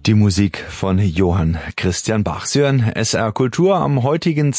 Die Musik von Johann Christian Bach. Sie hören SR Kultur. Am heutigen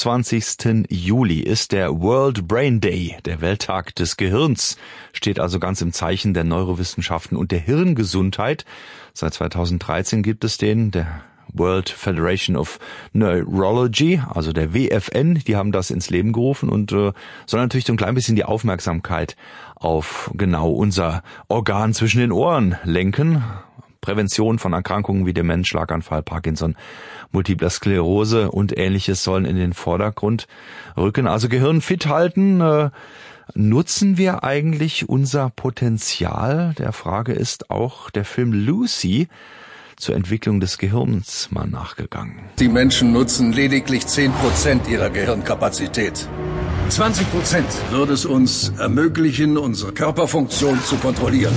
22. Juli ist der World Brain Day, der Welttag des Gehirns. Steht also ganz im Zeichen der Neurowissenschaften und der Hirngesundheit. Seit 2013 gibt es den, der World Federation of Neurology, also der WFN, die haben das ins Leben gerufen und soll natürlich so ein klein bisschen die Aufmerksamkeit auf genau unser Organ zwischen den Ohren lenken. Prävention von Erkrankungen wie Demenz, Schlaganfall, Parkinson, Multipler Sklerose und Ähnliches sollen in den Vordergrund rücken. Also Gehirn fit halten. Nutzen wir eigentlich unser Potenzial? Der Frage ist auch der Film Lucy zur Entwicklung des Gehirns mal nachgegangen. Die Menschen nutzen lediglich 10% ihrer Gehirnkapazität. 20% würde es uns ermöglichen, unsere Körperfunktion zu kontrollieren.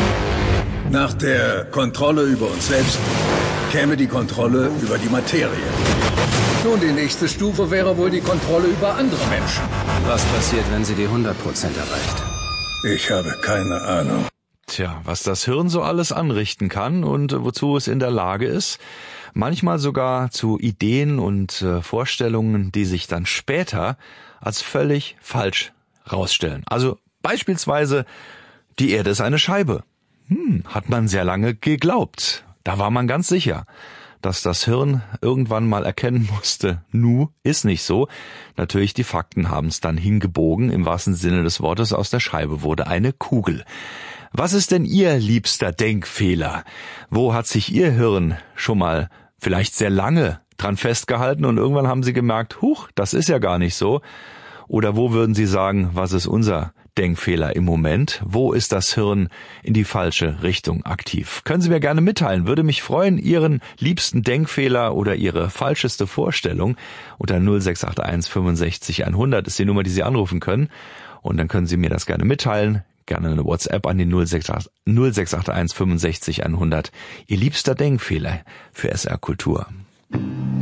Nach der Kontrolle über uns selbst käme die Kontrolle über die Materie. Nun, die nächste Stufe wäre wohl die Kontrolle über andere Menschen. Was passiert, wenn sie die 100% erreicht? Ich habe keine Ahnung. Tja, was das Hirn so alles anrichten kann und wozu es in der Lage ist, manchmal sogar zu Ideen und Vorstellungen, die sich dann später als völlig falsch rausstellen. Also beispielsweise, die Erde ist eine Scheibe. Hat man sehr lange geglaubt. Da war man ganz sicher, dass das Hirn irgendwann mal erkennen musste, ist nicht so. Natürlich, die Fakten haben es dann hingebogen, im wahrsten Sinne des Wortes, aus der Scheibe wurde eine Kugel. Was ist denn Ihr liebster Denkfehler? Wo hat sich Ihr Hirn schon mal vielleicht sehr lange dran festgehalten und irgendwann haben Sie gemerkt, das ist ja gar nicht so? Oder wo würden Sie sagen, was ist unser Denkfehler im Moment? Wo ist das Hirn in die falsche Richtung aktiv? Können Sie mir gerne mitteilen. Würde mich freuen, Ihren liebsten Denkfehler oder Ihre falscheste Vorstellung. Unter 0681 65 100 ist die Nummer, die Sie anrufen können. Und dann können Sie mir das gerne mitteilen. Gerne eine WhatsApp an die 0681 65 100. Ihr liebster Denkfehler für SR Kultur.